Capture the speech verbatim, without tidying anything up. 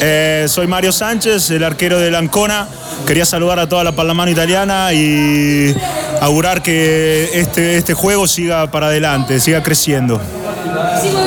Eh, soy Mario Sánchez, el arquero del Ancona. Quería saludar a toda la Pallamano italiana y augurar que este, este juego siga para adelante, siga creciendo.